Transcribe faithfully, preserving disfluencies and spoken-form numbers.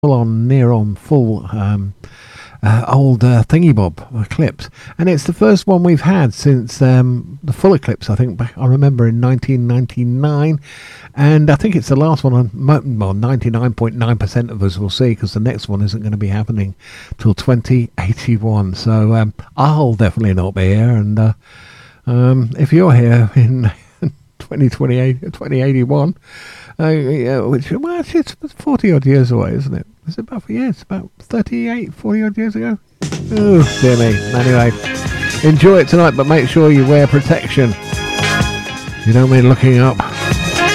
full on, near on, full um, uh, old uh, thingy bob eclipse, and it's the first one we've had since um, the full eclipse. I think back, I remember in nineteen ninety-nine, and I think it's the last one. On, well, ninety-nine point nine percent of us will see, because the next one isn't going to be happening till twenty eighty-one. So um, I'll definitely not be here, and uh, um, if you're here in twenty twenty-eight, twenty eighty-one, uh, yeah, which, well, actually it's forty odd years away, isn't it? Is it about, yeah, it's about thirty-eight, forty odd years ago. Oh, dear me. Anyway, enjoy it tonight, but make sure you wear protection. You don't mean looking up.